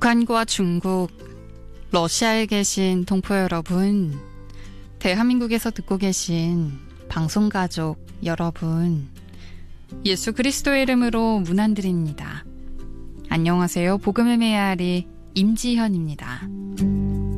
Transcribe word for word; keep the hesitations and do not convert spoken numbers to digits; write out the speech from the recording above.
북한과 중국, 러시아에 계신 동포 여러분, 대한민국에서 듣고 계신 방송가족 여러분, 예수 그리스도의 이름으로 문안드립니다. 안녕하세요. 복음의 메아리 임지현입니다.